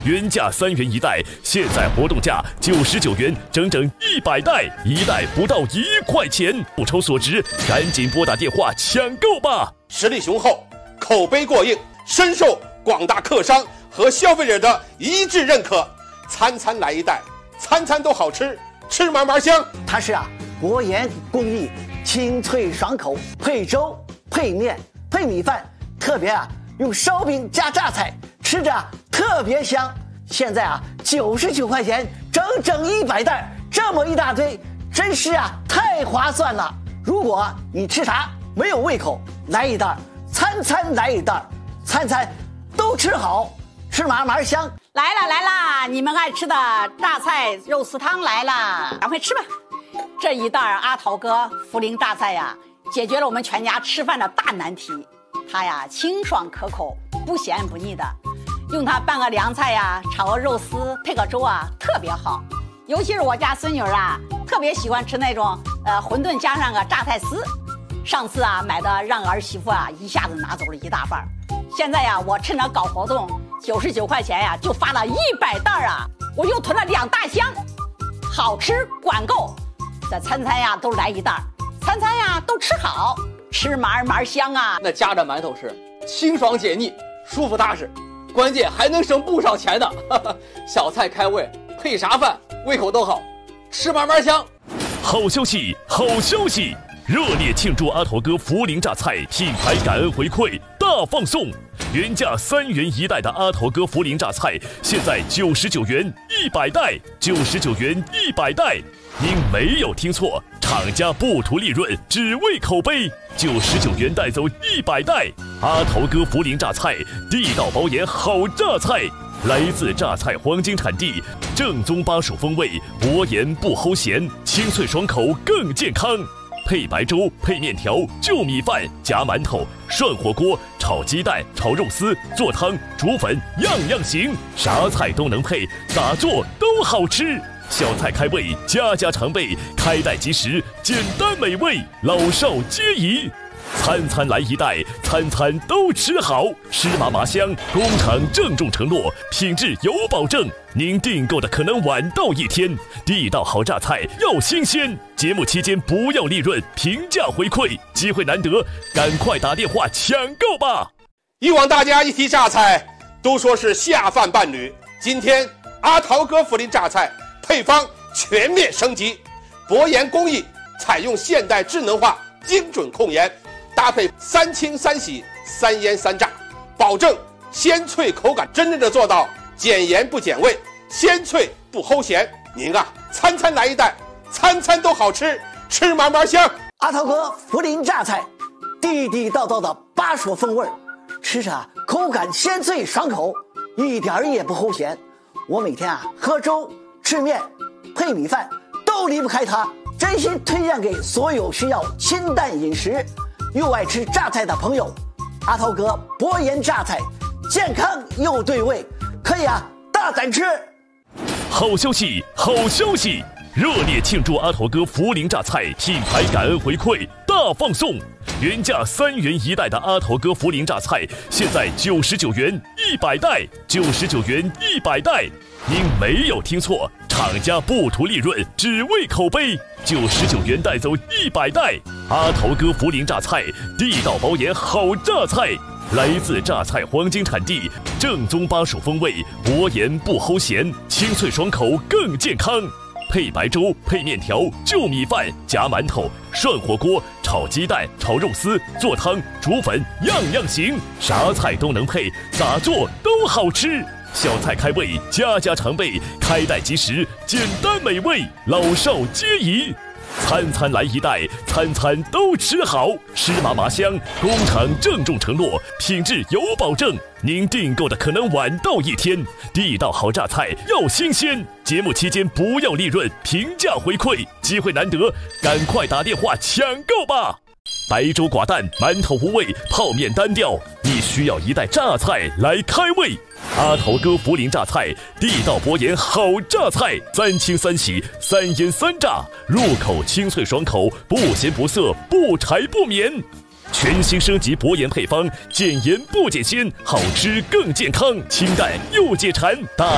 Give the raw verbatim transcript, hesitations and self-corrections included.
原价三元一袋，现在活动价九十九元，整整一百袋，一袋不到一块钱，不超所值，赶紧拨打电话抢购吧！ 实力雄厚，口碑过硬，深受广大客商和消费者的一致认可。餐餐来一袋，餐餐都好吃，吃嘛嘛香。 它是啊，国研工艺，清脆爽口，配粥、配面、配米饭，特别啊用烧饼加榨菜，吃着啊特别香。现在啊九十九块钱，整整一百袋，这么一大堆，真是啊太划算了。如果你吃啥没有胃口，来一袋，餐餐来一袋，餐餐都吃好，吃嘛嘛香。 来了来了，你们爱吃的榨菜肉丝汤来了，赶快吃吧。这一袋阿桃哥涪陵榨菜呀，解决了我们全家吃饭的大难题。它呀清爽可口，不咸不腻的，用它拌个凉菜呀，炒个肉丝，配个粥啊，特别好。尤其是我家孙女啊，特别喜欢吃那种呃馄饨加上个榨菜丝。上次啊买的让儿媳妇啊一下子拿走了一大半，现在呀我趁着搞活动，九十九块钱呀就发了一百袋啊，我又囤了两大箱，好吃管够。这餐餐呀都来一袋，餐餐呀都吃好，吃嘛嘛香啊。 那夹着馒头吃，清爽解腻，舒服踏实，关键还能省不少钱呢。小菜开胃，配啥饭胃口都好，吃嘛嘛香。 好消息，好消息！热烈庆祝阿桃哥涪陵榨菜品牌感恩回馈大放送！原价三元一袋的阿桃哥涪陵榨菜，现在九十九元一百袋，九十九元一百袋。您没有听错，厂家不图利润，只为口碑。九十九元带走一百袋，阿桃哥涪陵榨菜，地道保研好榨菜。来自榨菜黄金产地，正宗巴蜀风味，薄盐不齁咸，清脆爽口更健康。配白粥、配面条、就米饭、夹馒头、涮火锅、炒鸡蛋、炒肉丝、做汤、煮粉，样样行，啥菜都能配，咋做都好吃。小菜开胃，家家常备，开袋即食，简单美味，老少皆宜。餐餐来一袋，餐餐都吃好，吃嘛嘛香。工厂郑重承诺，品质有保证。您订购的可能晚到一天，地道好榨菜要新鲜。节目期间不要利润，平价回馈，机会难得，赶快打电话抢购吧！ 以往大家一提榨菜，都说是下饭伴侣。今天阿桃哥涪陵榨菜配方全面升级，薄盐工艺，采用现代智能化精准控盐。搭配三清三洗三腌三榨，保证鲜脆口感，真正的做到减盐不减味，鲜脆不齁咸。您啊，餐餐来一袋，餐餐都好吃，吃嘛嘛香。 阿桃哥涪陵榨菜，地地道道的巴蜀风味，吃着口感鲜脆爽口，一点也不齁咸。我每天啊喝粥、吃面、配米饭都离不开它，真心推荐给所有需要清淡饮食又爱吃榨菜的朋友。阿桃哥薄盐榨菜，健康又对味，可以啊大胆吃。 好消息，好消息！热烈庆祝阿桃哥涪陵榨菜品牌感恩回馈大放送！原价三元一袋的阿桃哥涪陵榨菜，现在九十九元一百袋，九十九元一百袋。您没有听错，厂家不图利润，只为口碑。九十九元带走一百袋，阿桃哥涪陵榨菜，地道保研好榨菜。来自榨菜黄金产地，正宗巴蜀风味，薄盐不齁咸，清脆爽口更健康。配白粥、配面条、就米饭、夹馒头、涮火锅、炒鸡蛋、炒肉丝、做汤、煮粉，样样行，啥菜都能配，咋做都好吃。小菜开胃，家家常备，开袋即食，简单美味，老少皆宜。餐餐来一袋，餐餐都吃好，吃嘛嘛香。工厂郑重承诺，品质有保证。您订购的可能晚到一天，地道好榨菜要新鲜。节目期间不要利润，平价回馈，机会难得，赶快打电话抢购吧！白粥寡淡，馒头无味，泡面单调，你需要一袋榨菜来开胃。阿桃哥涪陵榨菜，地道薄盐好榨菜，三清三洗三腌三榨，入口清脆爽口，不咸不涩，不柴不绵。全新升级薄盐配方，减盐不减鲜，好吃更健康，清淡又解馋。大